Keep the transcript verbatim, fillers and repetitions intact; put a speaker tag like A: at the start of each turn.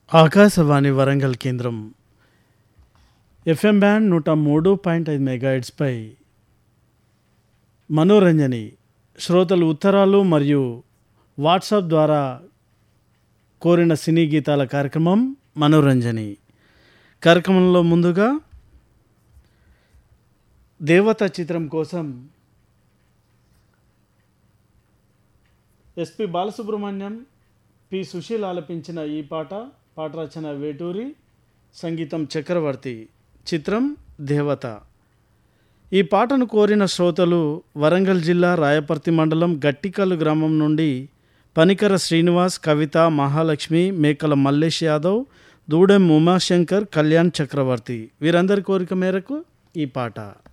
A: ఆకాశవాణి వరంగల్ కేంద్రం FM band నూట మూడు పాయింట్ ఐదు మెగాహెర్ట్జ్పై మనోరంజని శ్రోతలు ఉత్తరాలు మరియు వాట్సాప్ ద్వారా కోరిన సినీ గీతాల కార్యక్రమం మనోరంజని కార్యక్రమంలో ముందుగా దేవత చిత్రం కోసం ఎస్పి బాలసుబ్రహ్మణ్యం, పి సుశీల్ ఆలపించిన ఈ పాట. పాట రచన వేటూరి, సంగీతం చక్రవర్తి. చిత్రం దేవత. ఈ పాటను కోరిన శ్రోతలు వరంగల్ జిల్లా రాయపర్తి మండలం గట్టికల్లు గ్రామం నుండి పనికర శ్రీనివాస్, కవిత, మహాలక్ష్మి, మేకల మల్లేష్ యాదవ్, దూడెం ఉమాశంకర్, కళ్యాణ్ చక్రవర్తి. వీరందరి కోరిక మేరకు ఈ పాట.